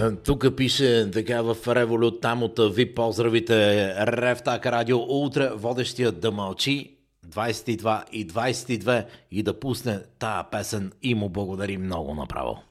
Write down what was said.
Тук пише така в Револют, там от ви поздравите Ревтак Радио. Утре водещия да мълчи 22 и 22 и да пусне тая песен и му благодарим много направо.